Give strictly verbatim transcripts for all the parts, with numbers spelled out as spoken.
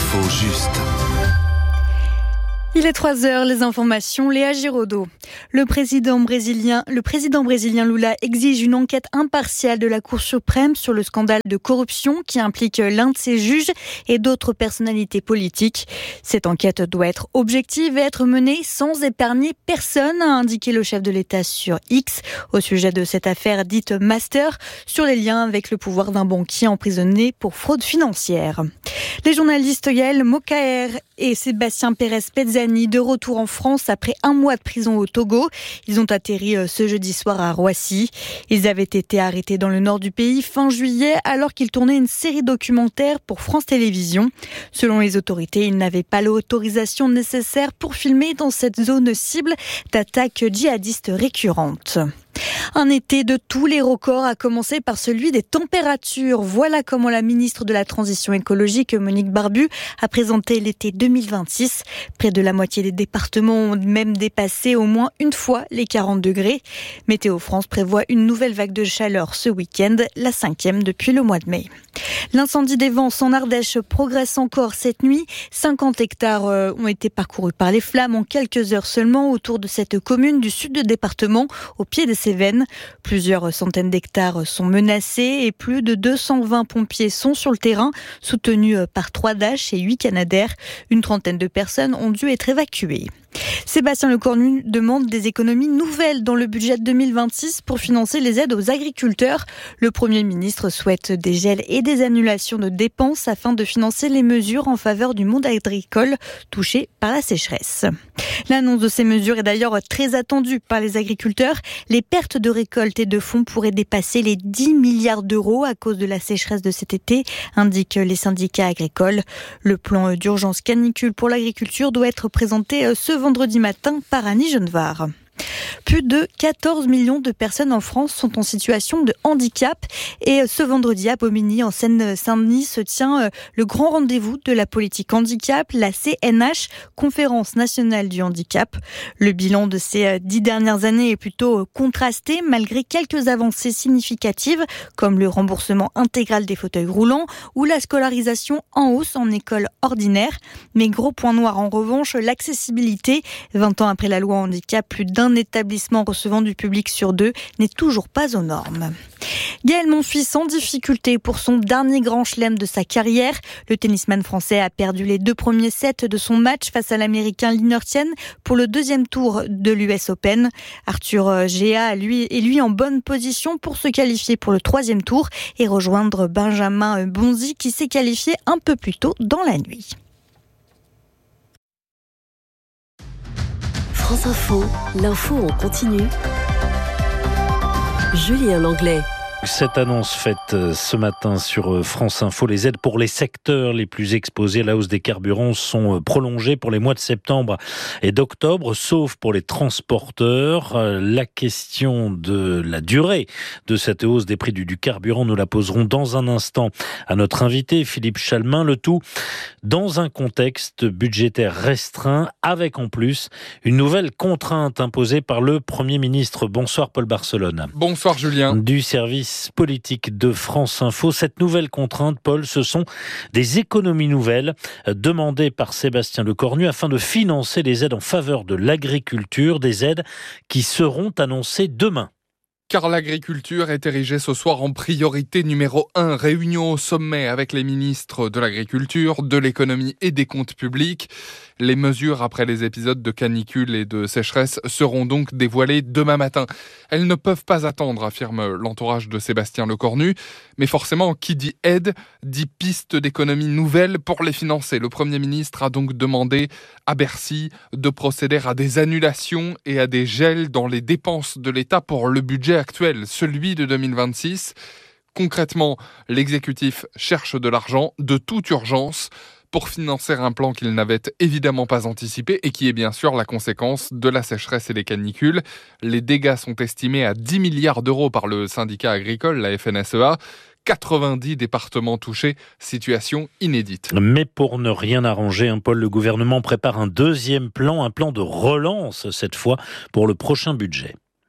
L'info juste. Il est trois heures, les informations, Léa Giraudot. Le président brésilien, le président brésilien Lula exige une enquête impartiale de la Cour suprême sur le scandale de corruption qui implique l'un de ses juges et d'autres personnalités politiques. Cette enquête doit être objective et être menée sans épargner personne, a indiqué le chef de l'État sur X au sujet de cette affaire dite Master sur les liens avec le pouvoir d'un banquier emprisonné pour fraude financière. Les journalistes Yael Mokaer et Sébastien Pérez-Pezzani de retour en France après un mois de prison au Togo. Ils ont atterri ce jeudi soir à Roissy. Ils avaient été arrêtés dans le nord du pays fin juillet alors qu'ils tournaient une série documentaire pour France Télévisions. Selon les autorités, ils n'avaient pas l'autorisation nécessaire pour filmer dans cette zone cible d'attaques djihadistes récurrentes. Un été de tous les records, à commencer par celui des températures. Voilà comment la ministre de la Transition écologique, Monique Barbu, a présenté l'été deux mille vingt-six. Près de la moitié des départements ont même dépassé au moins une fois les quarante degrés. Météo France prévoit une nouvelle vague de chaleur ce week-end, la cinquième depuis le mois de mai. L'incendie des Vences en Ardèche progresse encore cette nuit. cinquante hectares ont été parcourus par les flammes en quelques heures seulement autour de cette commune du sud du département, au pied des Cévennes. Plusieurs centaines d'hectares sont menacés et plus de deux cent vingt pompiers sont sur le terrain, soutenus par trois Dash et huit Canadair. Une trentaine de personnes ont dû être évacuées. Sébastien Lecornu demande des économies nouvelles dans le budget deux mille vingt-six pour financer les aides aux agriculteurs. Le Premier ministre souhaite des gels et des annulations de dépenses afin de financer les mesures en faveur du monde agricole touché par la sécheresse. L'annonce de ces mesures est d'ailleurs très attendue par les agriculteurs. Les pertes de récolte et de fonds pourraient dépasser les dix milliards d'euros à cause de la sécheresse de cet été, indiquent les syndicats agricoles. Le plan d'urgence canicule pour l'agriculture doit être présenté ce vendredi matin par Annie Genevard. Plus de quatorze millions de personnes en France sont en situation de handicap et ce vendredi à Bobigny, en Seine-Saint-Denis, se tient le grand rendez-vous de la politique handicap, la C N H, Conférence nationale du handicap. Le bilan de ces dix dernières années est plutôt contrasté malgré quelques avancées significatives comme le remboursement intégral des fauteuils roulants ou la scolarisation en hausse en école ordinaire. Mais gros point noir en revanche, l'accessibilité. vingt ans après la loi handicap, plus d'un établissement recevant du public sur deux n'est toujours pas aux normes. Gaël Monfils en difficulté pour son dernier grand chelem de sa carrière. Le tennisman français a perdu les deux premiers sets de son match face à l'américain Lynn Tien pour le deuxième tour de l'U S Open. Arthur Géa lui, est lui en bonne position pour se qualifier pour le troisième tour et rejoindre Benjamin Bonzi qui s'est qualifié un peu plus tôt dans la nuit. France Info, l'info en continu. Julien Langlais. Cette annonce faite ce matin sur France Info, les aides pour les secteurs les plus exposés à la hausse des carburants sont prolongées pour les mois de septembre et d'octobre, sauf pour les transporteurs. La question de la durée de cette hausse des prix du, du carburant, nous la poserons dans un instant à notre invité Philippe Chalmin, le tout dans un contexte budgétaire restreint, avec en plus une nouvelle contrainte imposée par le Premier ministre. Bonsoir Paul Barcelone. Bonsoir Julien. Du service politique de France Info. Cette nouvelle contrainte, Paul, ce sont des économies nouvelles demandées par Sébastien Lecornu afin de financer les aides en faveur de l'agriculture, des aides qui seront annoncées demain. Car l'agriculture est érigée ce soir en priorité numéro un. Réunion au sommet avec les ministres de l'agriculture, de l'économie et des comptes publics. Les mesures après les épisodes de canicule et de sécheresse seront donc dévoilées demain matin. Elles ne peuvent pas attendre, affirme l'entourage de Sébastien Lecornu. Mais forcément, qui dit aide, dit piste d'économie nouvelle pour les financer. Le Premier ministre a donc demandé à Bercy de procéder à des annulations et à des gels dans les dépenses de l'État pour le budget actuel, celui de deux mille vingt-six. Concrètement, l'exécutif cherche de l'argent de toute urgence pour financer un plan qu'il n'avait évidemment pas anticipé et qui est bien sûr la conséquence de la sécheresse et des canicules. Les dégâts sont estimés à dix milliards d'euros par le syndicat agricole, la F N S E A. quatre-vingt-dix départements touchés, situation inédite. Mais pour ne rien arranger, hein, Paul, le gouvernement prépare un deuxième plan, un plan de relance cette fois pour le prochain budget.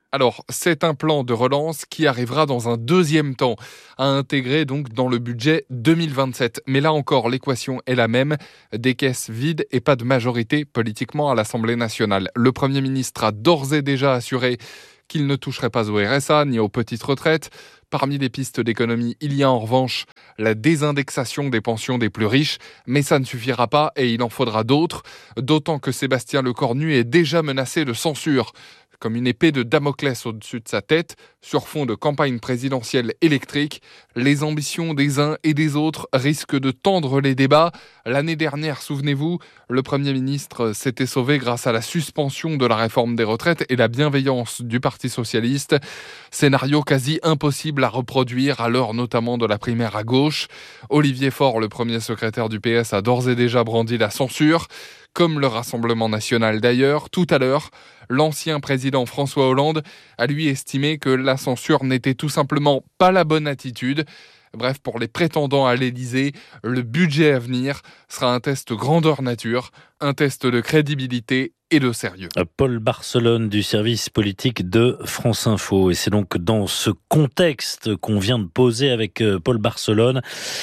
Alors, c'est un plan de relance qui arrivera dans un deuxième temps, à intégrer donc dans le budget deux mille vingt-sept. Mais là encore, l'équation est la même, des caisses vides et pas de majorité politiquement à l'Assemblée nationale. Le Premier ministre a d'ores et déjà assuré qu'il ne toucherait pas au R S A ni aux petites retraites. Parmi les pistes d'économie, il y a en revanche la désindexation des pensions des plus riches, mais ça ne suffira pas et il en faudra d'autres, d'autant que Sébastien Lecornu est déjà menacé de censure, comme une épée de Damoclès au-dessus de sa tête, sur fond de campagne présidentielle électrique. Les ambitions des uns et des autres risquent de tendre les débats. L'année dernière, souvenez-vous, le Premier ministre s'était sauvé grâce à la suspension de la réforme des retraites et la bienveillance du Parti socialiste. Scénario quasi impossible à reproduire à l'heure notamment de la primaire à gauche. Olivier Faure, le premier secrétaire du P S, a d'ores et déjà brandi la censure, comme le Rassemblement national d'ailleurs. Tout à l'heure, l'ancien président François Hollande a lui estimé que la censure n'était tout simplement pas la bonne attitude. Bref, pour les prétendants à l'Élysée, le budget à venir sera un test grandeur nature, un test de crédibilité et de sérieux. Paul Barcelone du service politique de France Info. Et c'est donc dans ce contexte qu'on vient de poser avec Paul Barcelone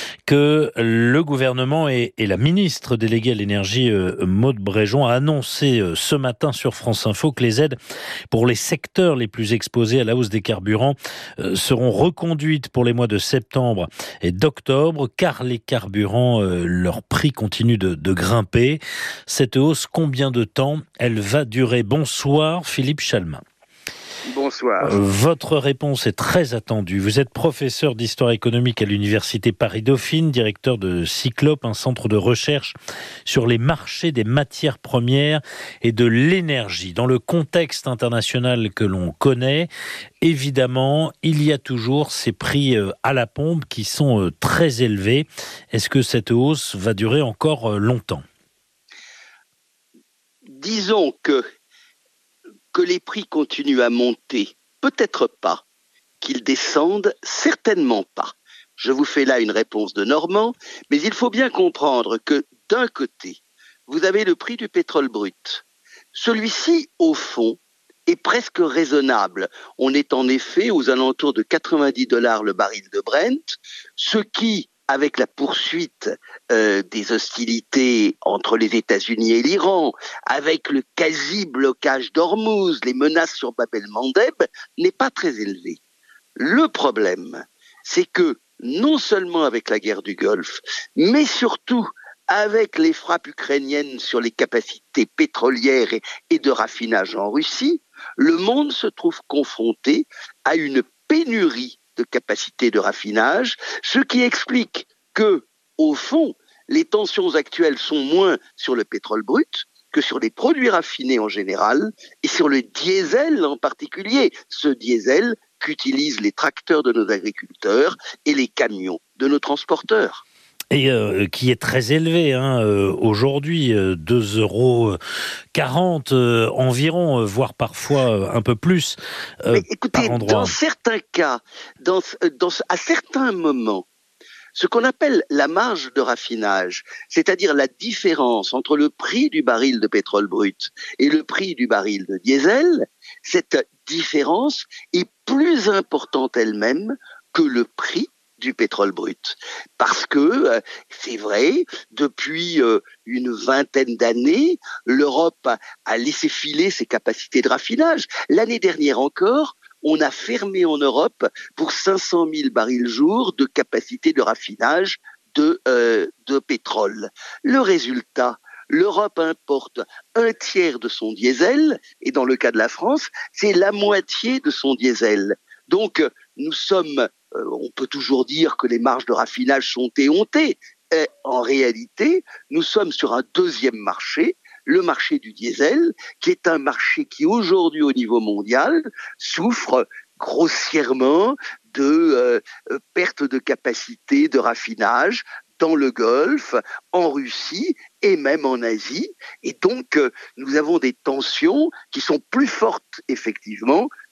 que le gouvernement et, et la ministre déléguée à l'énergie, Maud Bréjon, a annoncé ce matin sur France Info que les aides pour les secteurs les plus exposés à la hausse des carburants seront reconduites pour les mois de septembre et d'octobre, car les carburants, leur prix continue de, de grimper. Cette hausse, combien de temps elle va durer? Bonsoir Philippe Chalmin. Bonsoir. Votre réponse est très attendue. Vous êtes professeur d'histoire économique à l'université Paris-Dauphine, directeur de Cyclope, un centre de recherche sur les marchés des matières premières et de l'énergie. Dans le contexte international que l'on connaît, évidemment, il y a toujours ces prix à la pompe qui sont très élevés. Est-ce que cette hausse va durer encore longtemps ? Disons que, que les prix continuent à monter, peut-être pas. Qu'ils descendent, certainement pas. Je vous fais là une réponse de Normand, mais il faut bien comprendre que d'un côté, vous avez le prix du pétrole brut. Celui-ci, au fond, est presque raisonnable. On est en effet aux alentours de quatre-vingt-dix dollars le baril de Brent, ce qui, avec la poursuite euh, des hostilités entre les États-Unis et l'Iran, avec le quasi-blocage d'Ormuz, les menaces sur Bab el-Mandeb, n'est pas très élevé. Le problème, c'est que non seulement avec la guerre du Golfe, mais surtout avec les frappes ukrainiennes sur les capacités pétrolières et, et de raffinage en Russie, le monde se trouve confronté à une pénurie de capacité de raffinage, ce qui explique que, au fond, les tensions actuelles sont moins sur le pétrole brut que sur les produits raffinés en général et sur le diesel en particulier, ce diesel qu'utilisent les tracteurs de nos agriculteurs et les camions de nos transporteurs. Et euh, qui est très élevé hein, euh, aujourd'hui, euh, deux euros quarante euh, environ, euh, voire parfois euh, un peu plus euh, Mais écoutez, par endroit. Dans certains cas, dans, dans, à certains moments, ce qu'on appelle la marge de raffinage, c'est-à-dire la différence entre le prix du baril de pétrole brut et le prix du baril de diesel, cette différence est plus importante elle-même que le prix du pétrole brut. Parce que, euh, c'est vrai, depuis euh, une vingtaine d'années, l'Europe a, a laissé filer ses capacités de raffinage. L'année dernière encore, on a fermé en Europe pour cinq cent mille barils jour de capacité de raffinage de, euh, de pétrole. Le résultat, l'Europe importe un tiers de son diesel, et dans le cas de la France, c'est la moitié de son diesel. Donc, nous sommes on peut toujours dire que les marges de raffinage sont éhontées. Et en réalité, nous sommes sur un deuxième marché, le marché du diesel, qui est un marché qui aujourd'hui au niveau mondial souffre grossièrement de euh, perte de capacité de raffinage dans le Golfe, en Russie et même en Asie. Et donc, euh, nous avons des tensions qui sont plus fortes, effectivement,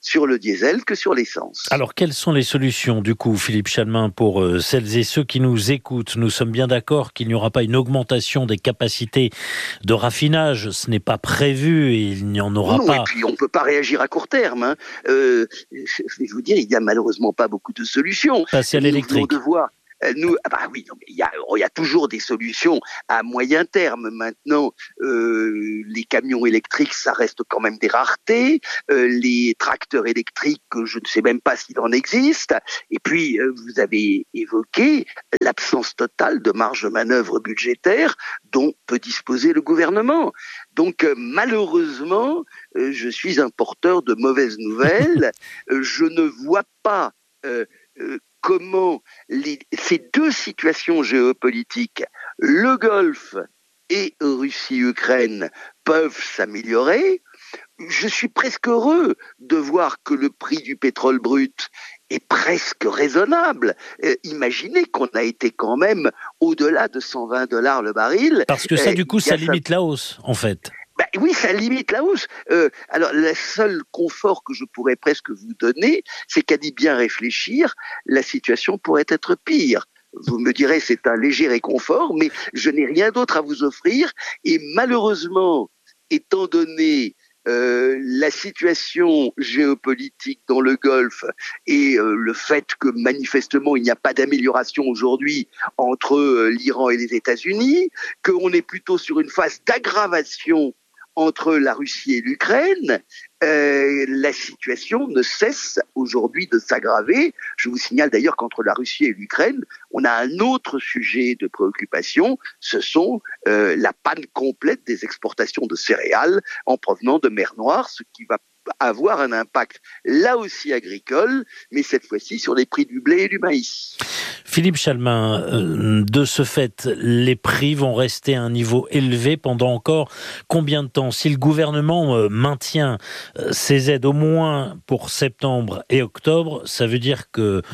sur le diesel que sur l'essence. Alors, quelles sont les solutions, du coup, Philippe Chalmin, pour euh, celles et ceux qui nous écoutent? Nous sommes bien d'accord qu'il n'y aura pas une augmentation des capacités de raffinage. Ce n'est pas prévu et il n'y en aura non, pas. Et puis, on ne peut pas réagir à court terme. Hein. Euh, je vais vous dire, il n'y a malheureusement pas beaucoup de solutions. Passer à l'électrique. Nous devons devoir... Nous, ah bah oui, non, mais il y a, il y a toujours des solutions à moyen terme. Maintenant, euh, les camions électriques, ça reste quand même des raretés. Euh, les tracteurs électriques, je ne sais même pas s'il en existe. Et puis, euh, vous avez évoqué l'absence totale de marge de manœuvre budgétaire dont peut disposer le gouvernement. Donc, euh, malheureusement, euh, je suis un porteur de mauvaises nouvelles. euh, je ne vois pas... Euh, euh, comment les, ces deux situations géopolitiques, le Golfe et Russie-Ukraine, peuvent s'améliorer. Je suis presque heureux de voir que le prix du pétrole brut est presque raisonnable. Euh, imaginez qu'on a été quand même au-delà de cent vingt dollars le baril. Parce que ça, euh, du coup, ça limite ça... la hausse, en fait. Ben oui, ça limite la hausse. Euh, alors, le seul confort que je pourrais presque vous donner, c'est qu'à d'y bien réfléchir, la situation pourrait être pire. Vous me direz, c'est un léger réconfort, mais je n'ai rien d'autre à vous offrir. Et malheureusement, étant donné euh, la situation géopolitique dans le Golfe et euh, le fait que manifestement il n'y a pas d'amélioration aujourd'hui entre euh, l'Iran et les États-Unis, qu'on est plutôt sur une phase d'aggravation entre la Russie et l'Ukraine, euh, la situation ne cesse aujourd'hui de s'aggraver. Je vous signale d'ailleurs qu'entre la Russie et l'Ukraine, on a un autre sujet de préoccupation, ce sont euh, la panne complète des exportations de céréales en provenant de mer Noire, ce qui va avoir un impact là aussi agricole, mais cette fois-ci sur les prix du blé et du maïs. Philippe Chalmin, de ce fait, les prix vont rester à un niveau élevé pendant encore combien de temps? Si le gouvernement maintient ces aides au moins pour septembre et octobre, ça veut dire que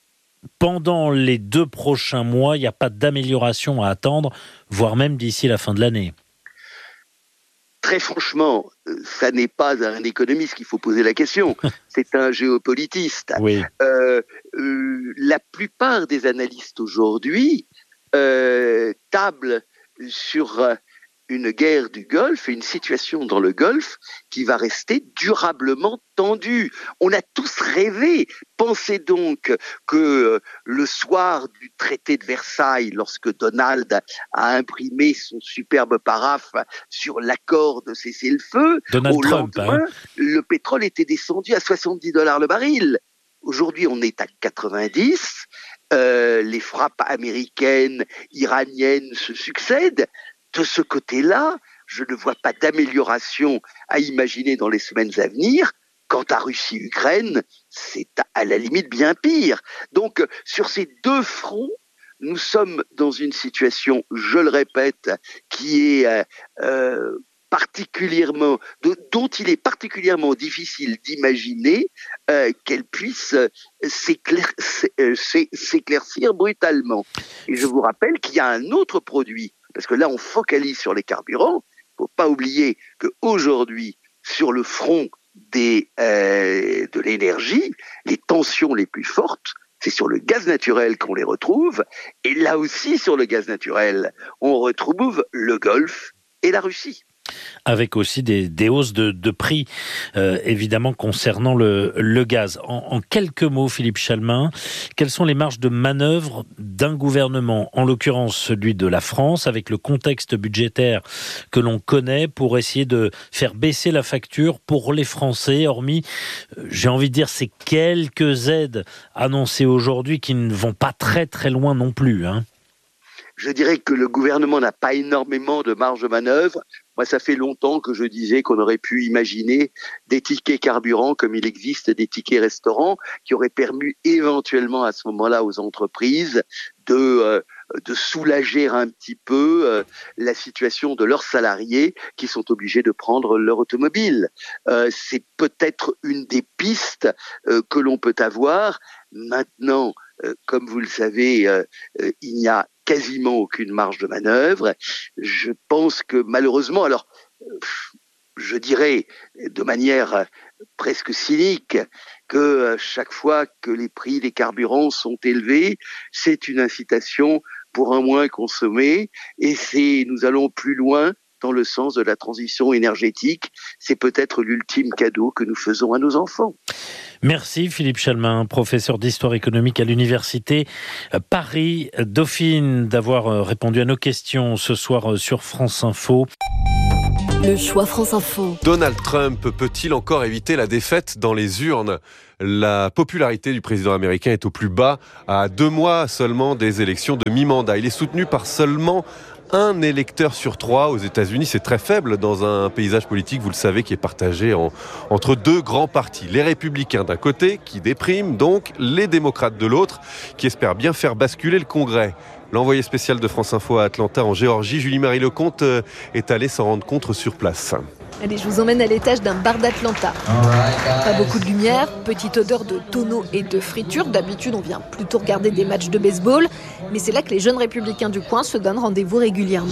pendant les deux prochains mois, il n'y a pas d'amélioration à attendre, voire même d'ici la fin de l'année. Très franchement, ça n'est pas à un économiste qu'il faut poser la question, c'est un géopolitiste. Oui. Euh, euh, la plupart des analystes aujourd'hui euh, tablent sur une guerre du Golfe et une situation dans le Golfe qui va rester durablement tendue. On a tous rêvé. Pensez donc que le soir du traité de Versailles, lorsque Donald a imprimé son superbe paraphe sur l'accord de cessez-le-feu, Donald au Trump, lendemain, hein. le pétrole était descendu à soixante-dix dollars le baril. Aujourd'hui, on est à quatre-vingt-dix. Euh, les frappes américaines, iraniennes se succèdent. De ce côté-là, je ne vois pas d'amélioration à imaginer dans les semaines à venir. Quant à Russie-Ukraine, c'est à la limite bien pire. Donc, sur ces deux fronts, nous sommes dans une situation, je le répète, qui est euh, euh, particulièrement, de, dont il est particulièrement difficile d'imaginer euh, qu'elle puisse s'éclair, s'éclaircir brutalement. Et je vous rappelle qu'il y a un autre produit, parce que là on focalise sur les carburants, il ne faut pas oublier qu'aujourd'hui, sur le front des, euh, de l'énergie, les tensions les plus fortes, c'est sur le gaz naturel qu'on les retrouve, et là aussi sur le gaz naturel, on retrouve le Golfe et la Russie. Avec aussi des, des hausses de, de prix, euh, évidemment, concernant le, le gaz. En, en quelques mots, Philippe Chalmin, quelles sont les marges de manœuvre d'un gouvernement, en l'occurrence celui de la France, avec le contexte budgétaire que l'on connaît, pour essayer de faire baisser la facture pour les Français, hormis, euh, j'ai envie de dire, ces quelques aides annoncées aujourd'hui qui ne vont pas très très loin non plus, hein. Je dirais que le gouvernement n'a pas énormément de marge de manœuvre. Moi, ça fait longtemps que je disais qu'on aurait pu imaginer des tickets carburants comme il existe des tickets restaurants qui auraient permis éventuellement à ce moment-là aux entreprises de, euh, de soulager un petit peu euh, la situation de leurs salariés qui sont obligés de prendre leur automobile. Euh, c'est peut-être une des pistes euh, que l'on peut avoir. Maintenant, euh, comme vous le savez, euh, euh, il n'y a quasiment aucune marge de manœuvre. Je pense que malheureusement, alors je dirais de manière presque cynique que chaque fois que les prix des carburants sont élevés, c'est une incitation pour un moins consommer, et c'est, nous allons plus loin dans le sens de la transition énergétique. C'est peut-être l'ultime cadeau que nous faisons à nos enfants. Merci Philippe Chalmin, professeur d'histoire économique à l'université Paris-Dauphine, d'avoir répondu à nos questions ce soir sur France Info. Le choix France Info. Donald Trump peut-il encore éviter la défaite dans les urnes ? La popularité du président américain est au plus bas, à deux mois seulement des élections de mi-mandat. Il est soutenu par seulement un électeur sur trois aux États-Unis. C'est très faible dans un paysage politique, vous le savez, qui est partagé en, entre deux grands partis. Les républicains d'un côté, qui dépriment donc, les démocrates de l'autre, qui espèrent bien faire basculer le Congrès. L'envoyé spécial de France Info à Atlanta, en Géorgie, Julie-Marie Lecomte, est allée s'en rendre compte sur place. Allez, je vous emmène à l'étage d'un bar d'Atlanta. Pas beaucoup de lumière, petite odeur de tonneaux et de friture. D'habitude, on vient plutôt regarder des matchs de baseball. Mais c'est là que les jeunes républicains du coin se donnent rendez-vous régulièrement.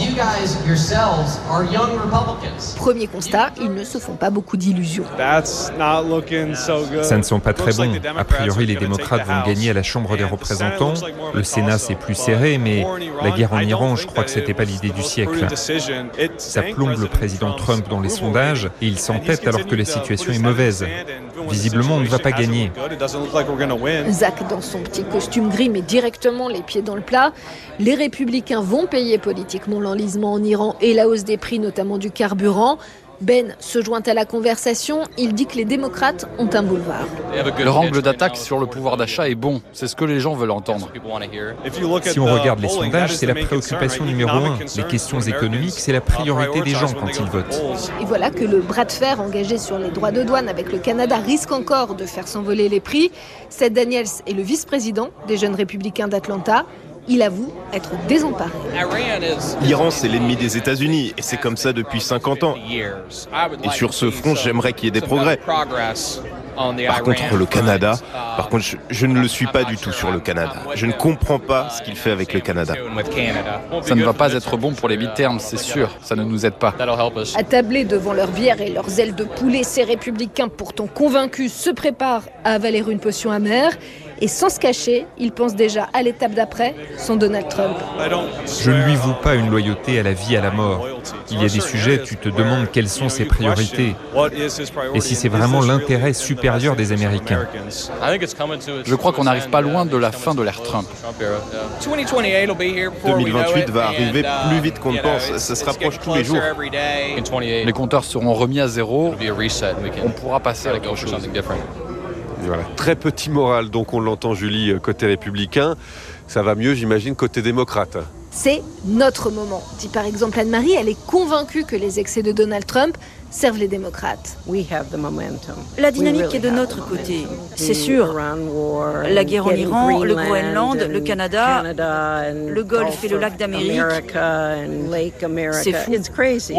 Premier constat, ils ne se font pas beaucoup d'illusions. Ça ne sent pas très bon. A priori, les démocrates vont gagner à la Chambre des représentants. Le Sénat, c'est plus serré, mais la guerre en Iran, je crois que c'était pas l'idée du siècle. Ça plombe le président Trump dans les sondages et il s'entête alors que la situation est mauvaise. Visiblement, on ne va pas gagner. Zach, dans son petit costume gris, met directement les pieds dans le plat. Les républicains vont payer politiquement l'enlisement en Iran et la hausse des prix, notamment du carburant. Ben se joint à la conversation, il dit que les démocrates ont un boulevard. Leur angle d'attaque sur le pouvoir d'achat est bon, c'est ce que les gens veulent entendre. Si on regarde les sondages, c'est la préoccupation numéro un. Les questions économiques, c'est la priorité des gens quand ils votent. Et voilà que le bras de fer engagé sur les droits de douane avec le Canada risque encore de faire s'envoler les prix. Seth Daniels est le vice-président des jeunes républicains d'Atlanta. Il avoue être désemparé. L'Iran, c'est l'ennemi des États-Unis, et c'est comme ça depuis cinquante ans. Et sur ce front, j'aimerais qu'il y ait des progrès. Par contre, le Canada, par contre, je, je ne le suis pas du tout sur le Canada. Je ne comprends pas ce qu'il fait avec le Canada. Ça ne va pas être bon pour les mi-termes, c'est sûr. Ça ne nous aide pas. Attablés devant leur bière et leurs ailes de poulet, ces républicains pourtant convaincus se préparent à avaler une potion amère. Et sans se cacher, ils pensent déjà à l'étape d'après, son Donald Trump. Je ne lui voue pas une loyauté à la vie, à la mort. Il y a des sujets, tu te demandes quelles sont ses priorités. Et si c'est vraiment l'intérêt supérieur des Américains. Je crois qu'on n'arrive pas loin de la fin de l'ère Trump. deux mille vingt-huit va arriver plus vite qu'on ne pense. Ça se rapproche tous les jours. Les compteurs seront remis à zéro. On pourra passer à quelque chose. Voilà. Très petit moral, donc on l'entend, Julie, côté républicain. Ça va mieux, j'imagine, côté démocrate. C'est notre moment, dit par exemple Anne-Marie. Elle est convaincue que les excès de Donald Trump servent les démocrates. La dynamique est de notre côté, c'est sûr. La guerre en Iran, le Groenland, le Canada, le Golfe et le lac d'Amérique. C'est fou.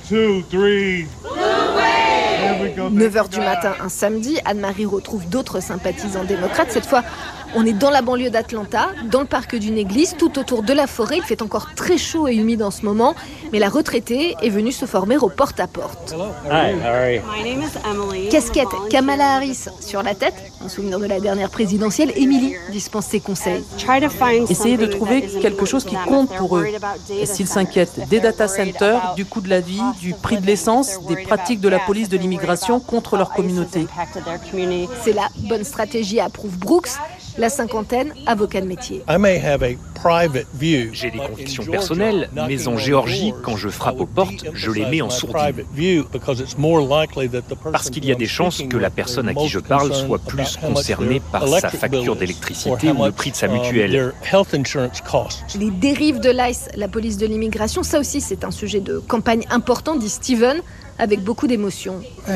neuf heures du matin, un samedi, Anne-Marie retrouve d'autres sympathisants démocrates. Cette fois, on est dans la banlieue d'Atlanta, dans le parc d'une église, tout autour de la forêt. Il fait encore très chaud et humide en ce moment, mais la retraitée est venue se former au porte-à-porte. Casquette Kamala Harris sur la tête, un souvenir de la dernière présidentielle. Emily dispense ses conseils. Essayez de trouver quelque chose qui compte pour eux. S'ils s'inquiètent des data centers, du coût de la vie, du prix de l'essence, des pratiques de la police de l'immigration contre leur communauté. C'est la bonne stratégie, approuve Brooks. La cinquantaine, avocat de métier. J'ai des convictions personnelles, mais en Géorgie, quand je frappe aux portes, je les mets en sourdine. Parce qu'il y a des chances que la personne à qui je parle soit plus concernée par sa facture d'électricité ou le prix de sa mutuelle. Les dérives de l'I C E, la police de l'immigration, ça aussi c'est un sujet de campagne important, dit Steven, avec beaucoup d'émotion.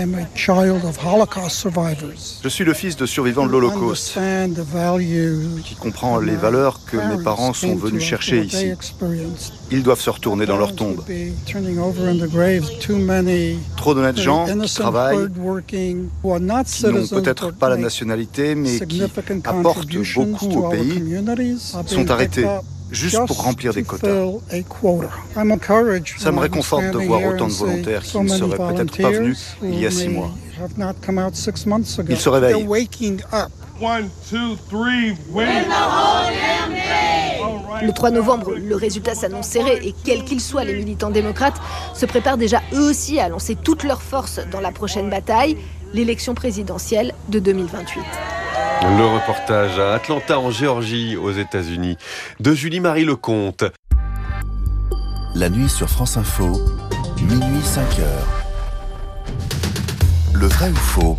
Je suis le fils de survivants de l'Holocauste, qui comprend les valeurs que mes parents sont venus chercher ici. Ils doivent se retourner dans leur tombe. Trop d'honnêtes gens qui travaillent, qui n'ont peut-être pas la nationalité, mais qui apportent beaucoup au pays, sont arrêtés juste pour remplir des quotas. Ça me réconforte de voir autant de volontaires qui ne seraient peut-être pas venus il y a six mois. Ils se réveillent. One, two, three, win. Le trois novembre, le résultat s'annonce serré et quels qu'ils soient, les militants démocrates se préparent déjà eux aussi à lancer toute leur force dans la prochaine bataille, l'élection présidentielle de deux mille vingt-huit. Le reportage à Atlanta en Géorgie aux États-Unis de Julie-Marie Lecomte. La nuit sur France Info, minuit cinq heures. Le vrai ou faux?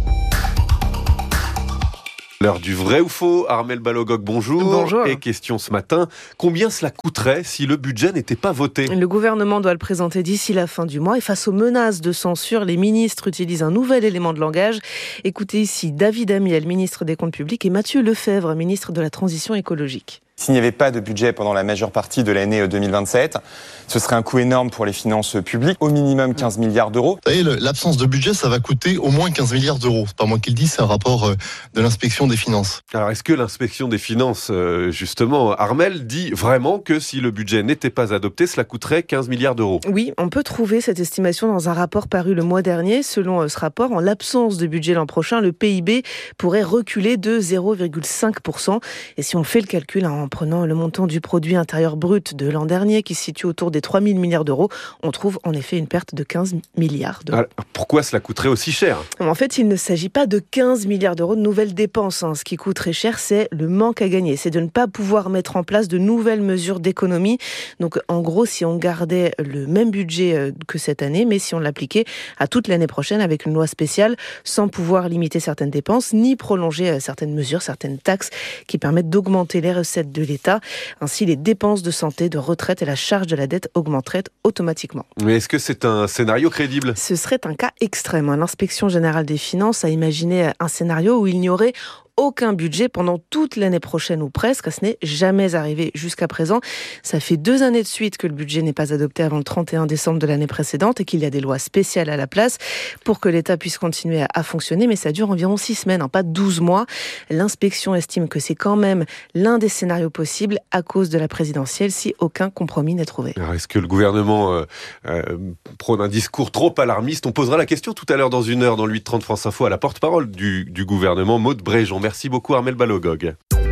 L'heure du vrai ou faux, Armelle Balogog, bonjour. Bonjour. Et question ce matin, combien cela coûterait si le budget n'était pas voté ? Le gouvernement doit le présenter d'ici la fin du mois et face aux menaces de censure, les ministres utilisent un nouvel élément de langage. Écoutez ici David Amiel, ministre des Comptes publics, et Mathieu Lefebvre, ministre de la Transition écologique. S'il n'y avait pas de budget pendant la majeure partie de l'année deux mille vingt-sept, ce serait un coût énorme pour les finances publiques, au minimum quinze milliards d'euros. Vous savez, l'absence de budget, ça va coûter au moins quinze milliards d'euros. C'est pas moi qui le dis, c'est un rapport de l'inspection des finances. Alors, est-ce que l'inspection des finances, justement, Armelle, dit vraiment que si le budget n'était pas adopté, cela coûterait quinze milliards d'euros ? Oui, on peut trouver cette estimation dans un rapport paru le mois dernier. Selon ce rapport, en l'absence de budget l'an prochain, le P I B pourrait reculer de zéro virgule cinq pour cent. Et si on fait le calcul en prenant le montant du produit intérieur brut de l'an dernier, qui se situe autour des trois mille milliards d'euros, on trouve en effet une perte de quinze milliards d'euros. Alors, pourquoi cela coûterait aussi cher ? En fait, il ne s'agit pas de quinze milliards d'euros de nouvelles dépenses. Hein. Ce qui coûte très cher, c'est le manque à gagner. C'est de ne pas pouvoir mettre en place de nouvelles mesures d'économie. Donc, en gros, si on gardait le même budget que cette année, mais si on l'appliquait à toute l'année prochaine avec une loi spéciale, sans pouvoir limiter certaines dépenses, ni prolonger certaines mesures, certaines taxes qui permettent d'augmenter les recettes de l'État. Ainsi, les dépenses de santé, de retraite et la charge de la dette augmenteraient automatiquement. Mais est-ce que c'est un scénario crédible ? Ce serait un cas extrême. L'Inspection générale des finances a imaginé un scénario où il n'y aurait aucun budget pendant toute l'année prochaine ou presque. Ce n'est jamais arrivé jusqu'à présent. Ça fait deux années de suite que le budget n'est pas adopté avant le trente et un décembre de l'année précédente et qu'il y a des lois spéciales à la place pour que l'État puisse continuer à fonctionner. Mais ça dure environ six semaines, hein, pas douze mois. L'inspection estime que c'est quand même l'un des scénarios possibles à cause de la présidentielle si aucun compromis n'est trouvé. Alors, est-ce que le gouvernement euh, euh, prône un discours trop alarmiste ? On posera la question tout à l'heure dans une heure dans le huit trente France Info à la porte-parole du, du gouvernement, Maude Bréjon. Merci beaucoup Armelle Balogog.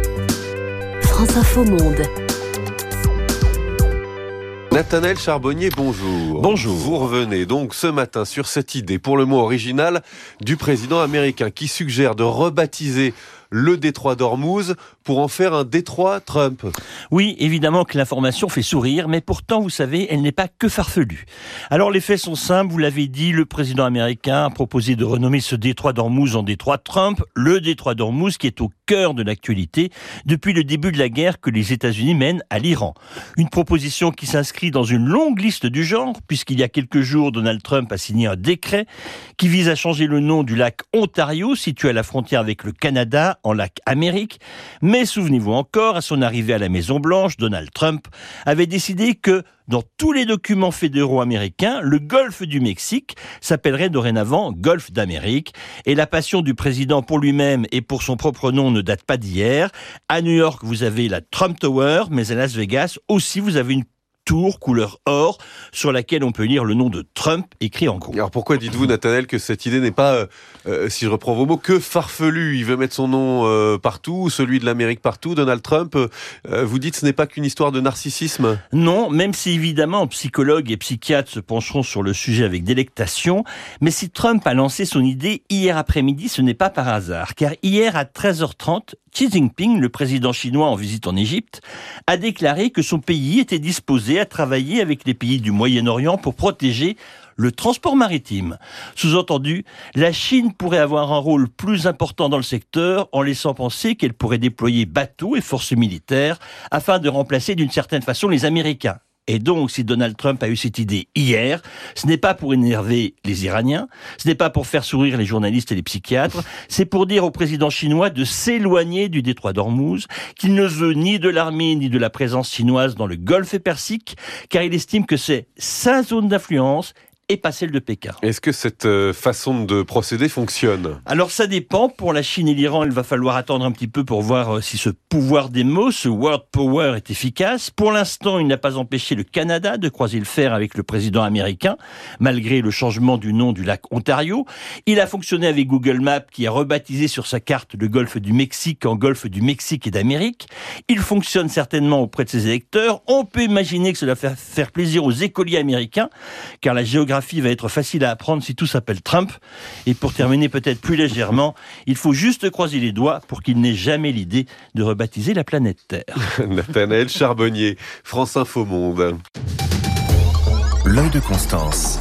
France Info Monde. Nathanaël Charbonnier, bonjour. Bonjour. Vous revenez donc ce matin sur cette idée, pour le mot original, du président américain qui suggère de rebaptiser le détroit d'Ormuz pour en faire un détroit Trump. Oui, évidemment que l'information fait sourire, mais pourtant, vous savez, elle n'est pas que farfelue. Alors, les faits sont simples, vous l'avez dit, le président américain a proposé de renommer ce détroit d'Ormuz en détroit Trump, le détroit d'Ormuz qui est au cœur de l'actualité depuis le début de la guerre que les États-Unis mènent à l'Iran. Une proposition qui s'inscrit dans une longue liste du genre, puisqu'il y a quelques jours, Donald Trump a signé un décret qui vise à changer le nom du lac Ontario, situé à la frontière avec le Canada, en lac Amérique. Mais souvenez-vous encore, à son arrivée à la Maison-Blanche, Donald Trump avait décidé que dans tous les documents fédéraux américains, le golfe du Mexique s'appellerait dorénavant golfe d'Amérique. Et la passion du président pour lui-même et pour son propre nom ne date pas d'hier. À New York, vous avez la Trump Tower, mais à Las Vegas aussi, vous avez une tour couleur or sur laquelle on peut lire le nom de Trump écrit en gros. Alors pourquoi dites-vous, Nathanaël, que cette idée n'est pas, euh, euh, si je reprends vos mots, que farfelue ? Il veut mettre son nom euh, partout, celui de l'Amérique partout, Donald Trump. Euh, vous dites ce n'est pas qu'une histoire de narcissisme ? Non, même si évidemment psychologues et psychiatres se pencheront sur le sujet avec délectation, mais si Trump a lancé son idée hier après-midi, ce n'est pas par hasard, car hier à treize heures trente, Xi Jinping, le président chinois en visite en Égypte, a déclaré que son pays était disposé à travailler avec les pays du Moyen-Orient pour protéger le transport maritime. Sous-entendu, la Chine pourrait avoir un rôle plus important dans le secteur en laissant penser qu'elle pourrait déployer bateaux et forces militaires afin de remplacer d'une certaine façon les Américains. Et donc, si Donald Trump a eu cette idée hier, ce n'est pas pour énerver les Iraniens, ce n'est pas pour faire sourire les journalistes et les psychiatres, c'est pour dire au président chinois de s'éloigner du détroit d'Ormuz, qu'il ne veut ni de l'armée ni de la présence chinoise dans le golfe Persique, car il estime que c'est sa zone d'influence et pas celle de Pékin. Est-ce que cette euh, façon de procéder fonctionne ? Alors ça dépend. Pour la Chine et l'Iran, il va falloir attendre un petit peu pour voir euh, si ce pouvoir des mots, ce word power, est efficace. Pour l'instant, il n'a pas empêché le Canada de croiser le fer avec le président américain, malgré le changement du nom du lac Ontario. Il a fonctionné avec Google Maps, qui a rebaptisé sur sa carte le golfe du Mexique en golfe du Mexique et d'Amérique. Il fonctionne certainement auprès de ses électeurs. On peut imaginer que cela va faire plaisir aux écoliers américains, car la géographie va être facile à apprendre si tout s'appelle Trump. Et pour terminer peut-être plus légèrement, il faut juste croiser les doigts pour qu'il n'ait jamais l'idée de rebaptiser la planète Terre. Nathanaël Charbonnier, France Info Monde. L'œil de Constance.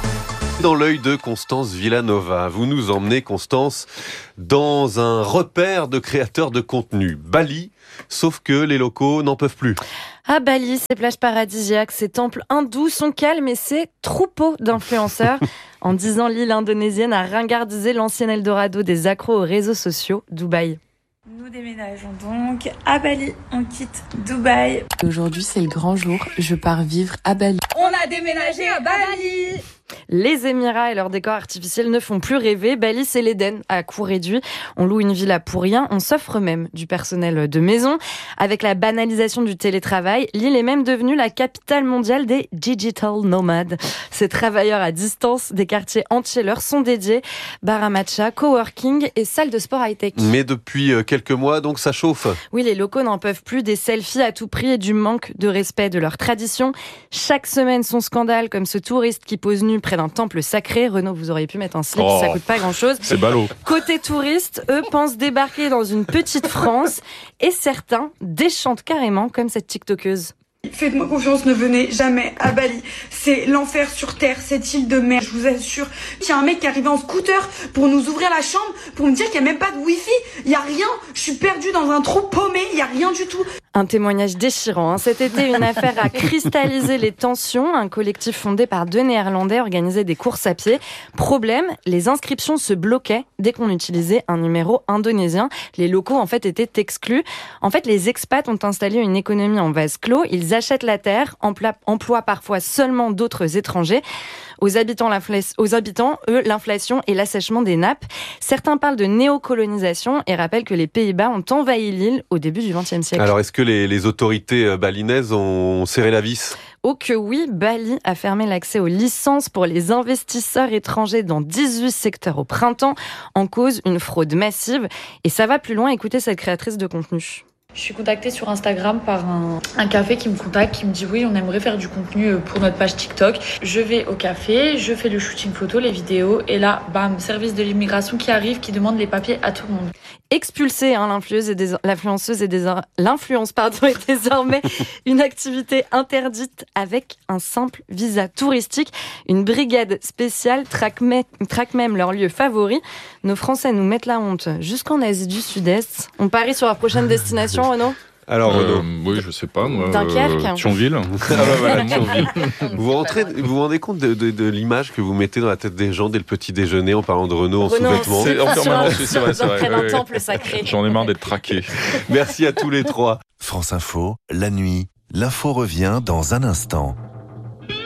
Dans l'œil de Constance Villanova, vous nous emmenez, Constance, dans un repère de créateurs de contenu, Bali, sauf que les locaux n'en peuvent plus. À Bali, ces plages paradisiaques, ces temples hindous sont calmes et ces troupeaux d'influenceurs. En dix ans, l'île indonésienne a ringardisé l'ancien Eldorado des accros aux réseaux sociaux, Dubaï. Nous déménageons donc à Bali, on quitte Dubaï. Aujourd'hui, c'est le grand jour, je pars vivre à Bali. On a déménagé à Bali. Les Émirats et leurs décors artificiels ne font plus rêver. Bali, c'est l'Éden à coût réduit. On loue une villa pour rien. On s'offre même du personnel de maison. Avec la banalisation du télétravail, l'île est même devenue la capitale mondiale des digital nomades. Ces travailleurs à distance, des quartiers entiers leur sont dédiés. Bar à matcha, coworking et salle de sport high-tech. Mais depuis quelques mois, donc ça chauffe. Oui, les locaux n'en peuvent plus. Des selfies à tout prix et du manque de respect de leurs traditions. Chaque semaine, son scandale, comme ce touriste qui pose nu près d'un temple sacré. Renaud, vous auriez pu mettre un slip, oh, ça coûte pas grand-chose. C'est ballot. Côté touristes, eux pensent débarquer dans une petite France et certains déchantent carrément comme cette tiktokeuse. Faites-moi confiance, ne venez jamais à Bali. C'est l'enfer sur terre, cette île de mer, je vous assure. Il y a un mec qui est arrivé en scooter pour nous ouvrir la chambre, pour me dire qu'il n'y a même pas de wifi. Il n'y a rien, je suis perdue dans un trou paumé, il n'y a rien du tout. Un témoignage déchirant. Hein. Cet été, une affaire a cristallisé les tensions. Un collectif fondé par deux Néerlandais organisait des courses à pied. Problème, les inscriptions se bloquaient dès qu'on utilisait un numéro indonésien. Les locaux, en fait, étaient exclus. En fait, les expats ont installé une économie en vase clos. Ils achètent la terre, emploient parfois seulement d'autres étrangers. Aux habitants, aux habitants, eux, l'inflation et l'assèchement des nappes. Certains parlent de néocolonisation et rappellent que les Pays-Bas ont envahi l'île au début du vingtième siècle. Alors, est-ce que les, les autorités balinaises ont serré la vis ? Oh que oui, Bali a fermé l'accès aux licences pour les investisseurs étrangers dans dix-huit secteurs au printemps, en cause une fraude massive. Et ça va plus loin, écoutez cette créatrice de contenu. Je suis contactée sur Instagram par un, un café qui me contacte, qui me dit oui, on aimerait faire du contenu pour notre page TikTok. Je vais au café, je fais le shooting photo, les vidéos, et là, bam, service de l'immigration qui arrive, qui demande les papiers à tout le monde. Expulsée, hein, l'influenceuse est, dés... l'influenceuse est dés... l'influence pardon, est désormais une activité interdite avec un simple visa touristique. Une brigade spéciale traque, me... traque même leurs lieux favoris. Nos Français nous mettent la honte jusqu'en Asie du Sud-Est. On parie sur la prochaine destination, Renaud ? Alors, euh, oui, je sais pas, moi. Dunkerque. Euh, Thionville. Ah bah voilà, Thionville. Vous vous, rentrez, vous vous rendez compte de, de, de l'image que vous mettez dans la tête des gens dès le petit déjeuner en parlant de Renaud en sous-vêtements ? C'est en permanence, c'est vrai, c'est vrai. Près d'un temple sacré. J'en ai marre d'être traqué. Merci à tous les trois. France Info, la nuit, l'info revient dans un instant.